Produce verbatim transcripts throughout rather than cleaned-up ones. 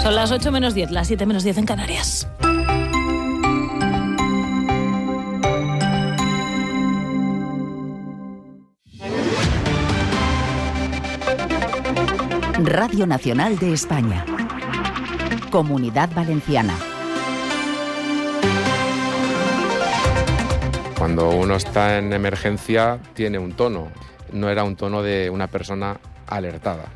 Son las ocho menos diez, las siete menos diez en Canarias. Radio Nacional de España. Comunidad Valenciana. Cuando uno está en emergencia tiene un tono. No era un tono de una persona alertada,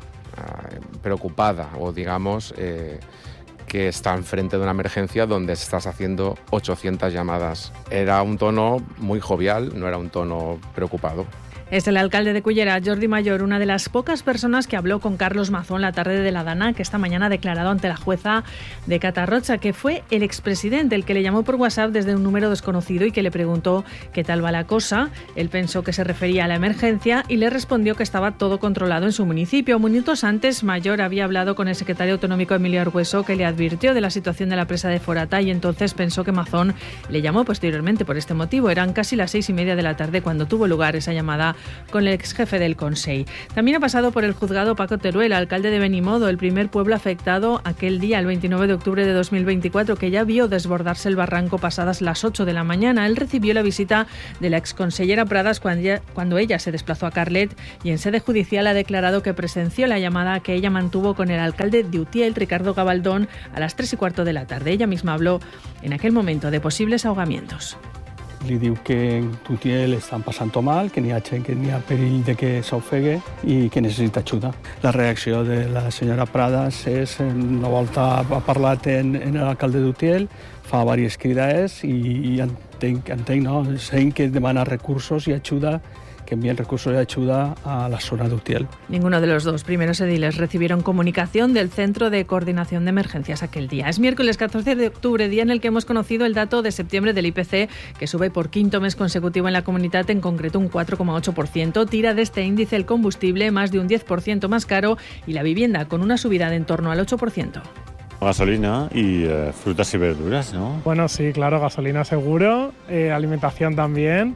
preocupada o digamos eh, que está enfrente de una emergencia donde estás haciendo ochocientas llamadas. Era un tono muy jovial, no era un tono preocupado. Es el alcalde de Cullera, Jordi Mayor, una de las pocas personas que habló con Carlos Mazón la tarde de la Dana, que esta mañana ha declarado ante la jueza de Catarrocha, que fue el expresidente el que le llamó por WhatsApp desde un número desconocido y que le preguntó qué tal va la cosa. Él pensó que se refería a la emergencia y le respondió que estaba todo controlado en su municipio. Minutos antes, Mayor había hablado con el secretario autonómico Emilio Argüeso, que le advirtió de la situación de la presa de Forata, y entonces pensó que Mazón le llamó posteriormente por este motivo. Eran casi las seis y media de la tarde cuando tuvo lugar esa llamada con el ex jefe del Consell. También ha pasado por el juzgado Paco Teruel, alcalde de Benimodo, el primer pueblo afectado aquel día, el veintinueve de octubre de dos mil veinticuatro, que ya vio desbordarse el barranco pasadas las ocho de la mañana. Él recibió la visita de la exconsellera Pradas cuando ella, cuando ella se desplazó a Carlet, y en sede judicial ha declarado que presenció la llamada que ella mantuvo con el alcalde de Utiel, Ricardo Gabaldón, a las tres y cuarto de la tarde. Ella misma habló en aquel momento de posibles ahogamientos. Li diu que en Utiel estan passant mal, que n'hi ha gent que n'hi ha perill de que s'ofegui i que necessita ajuda. La reacció de la senyora Pradas és, una volta ha parlat en, en l'alcalde d'Utiel, fa diverses cridades i, i entenc, entenc no? Sent que demana recursos i ajuda, que envíen recursos de ayuda a la zona de Utiel. Ninguno de los dos primeros ediles recibieron comunicación del Centro de Coordinación de Emergencias aquel día. Es miércoles catorce de octubre, día en el que hemos conocido el dato de septiembre del I P C, que sube por quinto mes consecutivo en la comunidad, en concreto un cuatro coma ocho por ciento. Tira de este índice el combustible, más de un diez por ciento más caro, y la vivienda, con una subida de en torno al ocho por ciento. Gasolina y eh, frutas y verduras, ¿no? Bueno, sí, claro, gasolina seguro, eh, alimentación también.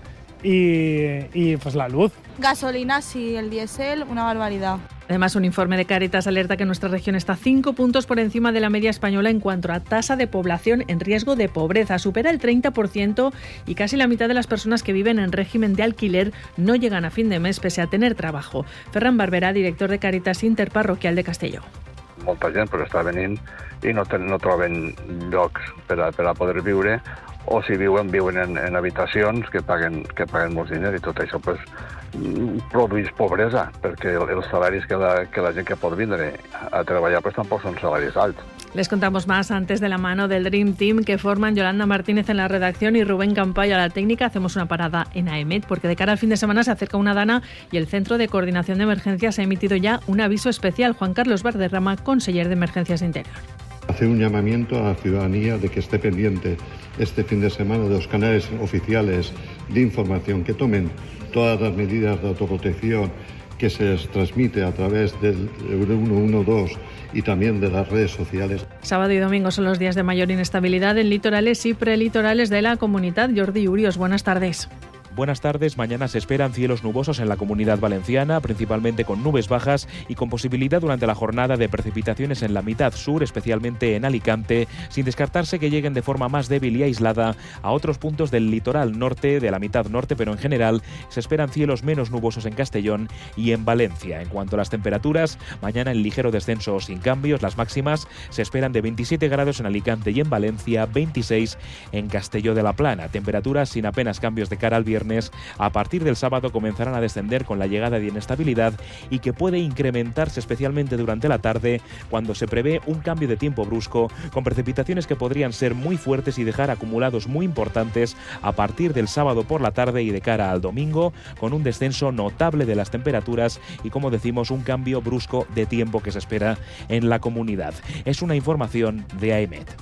Y, y pues la luz. Gasolina, sí, el diésel, una barbaridad. Además, un informe de Cáritas alerta que nuestra región está cinco puntos por encima de la media española en cuanto a tasa de población en riesgo de pobreza. Supera el treinta por ciento y casi la mitad de las personas que viven en régimen de alquiler no llegan a fin de mes pese a tener trabajo. Ferran Barberà, director de Cáritas Interparroquial de Castelló. Molta gent però està venint i no, ten, no troben llocs per a, per a poder viure, o si viuen, viuen en, en habitacions que paguen, que paguen molts diners, i tot això pues, produeix pobresa, perquè els salaris que la, que la gent que pot vindre a treballar pues, tampoc són salaris alts. Les contamos más antes de la mano del Dream Team que forman Yolanda Martínez en la redacción y Rubén Campayo a la técnica. Hacemos una parada en A E M E T porque de cara al fin de semana se acerca una Dana y el Centro de Coordinación de Emergencias ha emitido ya un aviso especial. Juan Carlos Valderrama, conseller de Emergencias de Interior. Hacer un llamamiento a la ciudadanía de que esté pendiente este fin de semana de los canales oficiales de información, que tomen todas las medidas de autoprotección que se les transmite a través del uno uno dos y también de las redes sociales. Sábado y domingo son los días de mayor inestabilidad en litorales y prelitorales de la comunidad. Jordi Urios, buenas tardes. Buenas tardes. Mañana se esperan cielos nubosos en la Comunidad Valenciana, principalmente con nubes bajas y con posibilidad durante la jornada de precipitaciones en la mitad sur, especialmente en Alicante, sin descartarse que lleguen de forma más débil y aislada a otros puntos del litoral norte, de la mitad norte, pero en general se esperan cielos menos nubosos en Castellón y en Valencia. En cuanto a las temperaturas, mañana en ligero descenso sin cambios. Las máximas se esperan de veintisiete grados en Alicante y en Valencia, veintiséis en Castelló de la Plana. Temperaturas sin apenas cambios de cara al viernes. A partir del sábado comenzarán a descender con la llegada de inestabilidad y que puede incrementarse especialmente durante la tarde, cuando se prevé un cambio de tiempo brusco con precipitaciones que podrían ser muy fuertes y dejar acumulados muy importantes a partir del sábado por la tarde y de cara al domingo, con un descenso notable de las temperaturas y, como decimos, un cambio brusco de tiempo que se espera en la comunidad. Es una información de A E M E T.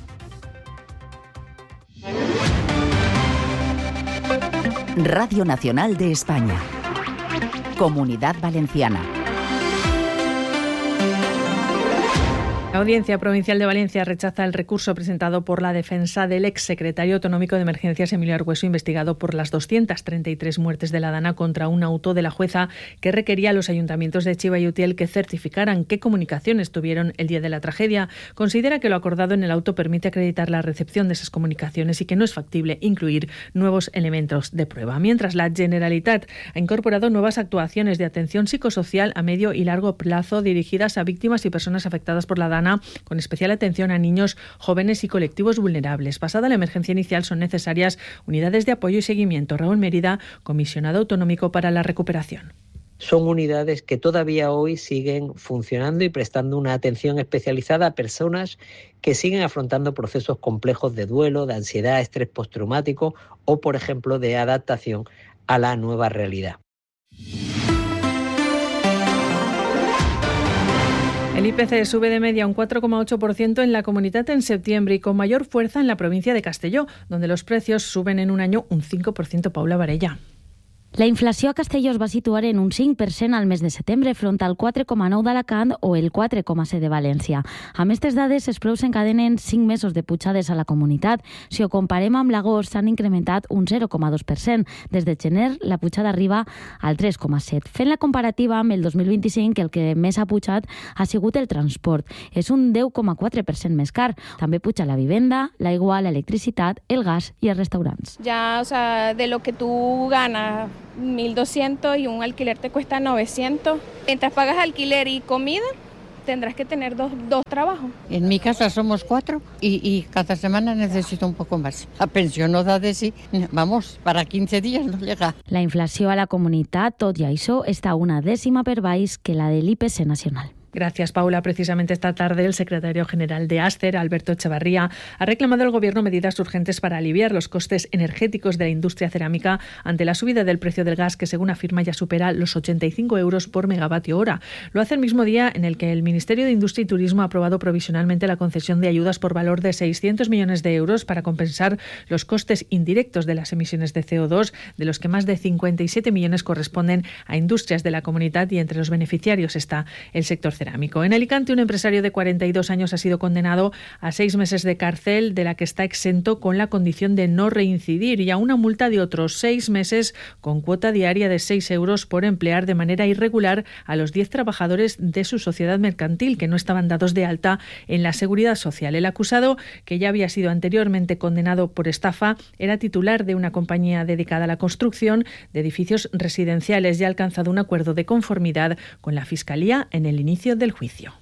Radio Nacional de España. Comunidad Valenciana. La Audiencia Provincial de Valencia rechaza el recurso presentado por la defensa del exsecretario autonómico de Emergencias Emilio Argüeso, investigado por las doscientas treinta y tres muertes de la Dana, contra un auto de la jueza que requería a los ayuntamientos de Chiva y Utiel que certificaran qué comunicaciones tuvieron el día de la tragedia. Considera que lo acordado en el auto permite acreditar la recepción de esas comunicaciones y que no es factible incluir nuevos elementos de prueba. Mientras, la Generalitat ha incorporado nuevas actuaciones de atención psicosocial a medio y largo plazo dirigidas a víctimas y personas afectadas por la Dana, con especial atención a niños, jóvenes y colectivos vulnerables. Pasada la emergencia inicial, son necesarias unidades de apoyo y seguimiento. Raúl Mérida, comisionado autonómico para la recuperación. Son unidades que todavía hoy siguen funcionando y prestando una atención especializada a personas que siguen afrontando procesos complejos de duelo, de ansiedad, estrés postraumático o, por ejemplo, de adaptación a la nueva realidad. El I P C sube de media un cuatro coma ocho por ciento en la Comunitat en septiembre y con mayor fuerza en la provincia de Castelló, donde los precios suben en un año un cinco por ciento. Paula Varella. La inflació a Castelló es va situar en un cinc per cent al mes de setembre, front al quatre coma nou d'Alacant o el quatre coma set de València. Amb aquestes dades, els preus s'encadenen cinc mesos de pujades a la comunitat. Si ho comparem amb l'agost, s'han incrementat un zero coma dos per cent. Des de gener, la pujada arriba al tres coma set. Fent la comparativa amb el dos mil vint-i-cinc, el que més ha pujat ha sigut el transport. És un deu coma quatre per cent més car. També puja la vivenda, l'aigua, l'electricitat, el gas i els restaurants. Ya, o sea, de lo que tú ganas mil doscientos y un alquiler te cuesta novecientos. Mientras pagas alquiler y comida, tendrás que tener dos, dos trabajos. En mi casa somos cuatro y, y cada semana necesito un poco más. La pensión no da de sí, vamos, para quince días no llega. La inflació a la comunitat, tot i això, està una dècima per baix que la de l'I P C nacional. Gracias, Paula. Precisamente esta tarde el secretario general de Aster, Alberto Echevarría, ha reclamado al Gobierno medidas urgentes para aliviar los costes energéticos de la industria cerámica ante la subida del precio del gas, que según afirma ya supera los ochenta y cinco euros por megavatio hora. Lo hace el mismo día en el que el Ministerio de Industria y Turismo ha aprobado provisionalmente la concesión de ayudas por valor de seiscientos millones de euros para compensar los costes indirectos de las emisiones de C O dos, de los que más de cincuenta y siete millones corresponden a industrias de la comunidad, y entre los beneficiarios está el sector cerámico. En Alicante, un empresario de cuarenta y dos años ha sido condenado a seis meses de cárcel, de la que está exento con la condición de no reincidir, y a una multa de otros seis meses con cuota diaria de seis euros por emplear de manera irregular a los diez trabajadores de su sociedad mercantil que no estaban dados de alta en la Seguridad Social. El acusado, que ya había sido anteriormente condenado por estafa, era titular de una compañía dedicada a la construcción de edificios residenciales y ha alcanzado un acuerdo de conformidad con la Fiscalía en el inicio del juicio.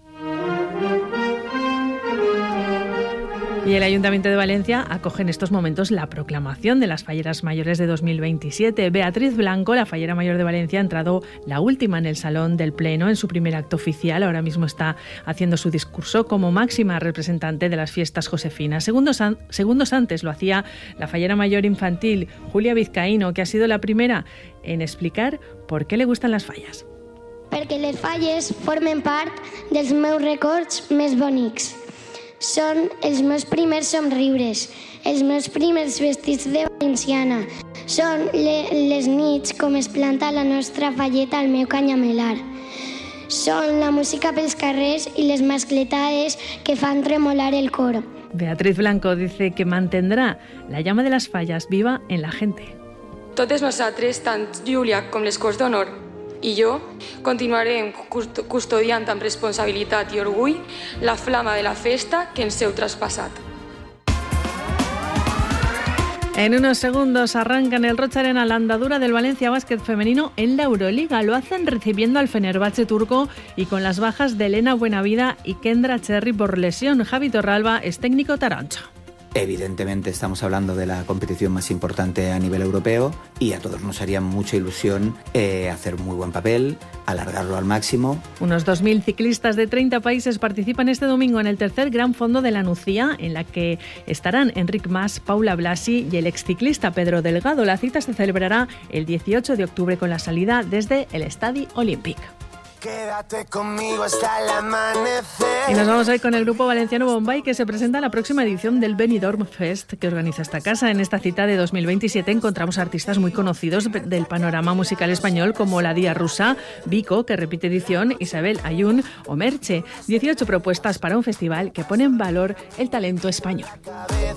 Y el Ayuntamiento de Valencia acoge en estos momentos la proclamación de las Falleras Mayores de dos mil veintisiete. Beatriz Blanco, la Fallera Mayor de Valencia, ha entrado la última en el Salón del Pleno en su primer acto oficial. Ahora mismo está haciendo su discurso como máxima representante de las fiestas josefinas. Segundos, an- segundos antes lo hacía la Fallera Mayor infantil, Julia Vizcaíno, que ha sido la primera en explicar por qué le gustan las fallas. Perquè les falles formen part dels meus records més bonics. Són els meus primers somriures, els meus primers vestits de valenciana. Són le, les nits com es planta la nostra falleta al meu canyamelar. Són la música pels carrers i les mascletades que fan tremolar el coro. Beatriz Blanco dice que mantendrá la llama de las fallas viva en la gente. Totes nosaltres, tant Júlia com les Corts d'Honor i jo, continuarem custodiant amb responsabilitat i orgull la flama de la festa que ens heu traspassat. En unos segundos arrancan el Rocha Arena la andadura del Valencia Basket femenino en la Euroliga. Lo hacen recibiendo al Fenerbahce turco y con las bajas de Elena Buenavida y Kendra Cherry por lesión. Javi Torralba es técnico tarancha. Evidentemente estamos hablando de la competición más importante a nivel europeo y a todos nos haría mucha ilusión eh, hacer muy buen papel, alargarlo al máximo. Unos dos mil ciclistas de treinta países participan este domingo en el tercer Gran Fondo de la Nucía, en la que estarán Enric Mas, Paula Blasi y el exciclista Pedro Delgado. La cita se celebrará el dieciocho de octubre con la salida desde el Estadi Olímpic. Quédate conmigo hasta el amanecer. Y nos vamos hoy con el grupo valenciano Bombay, que se presenta en la próxima edición del Benidorm Fest que organiza esta casa. En esta cita de dos mil veintisiete encontramos artistas muy conocidos del panorama musical español, como La Día Rusa, Vico, que repite edición, Isabel Ayun o Merche. dieciocho propuestas para un festival que pone en valor el talento español.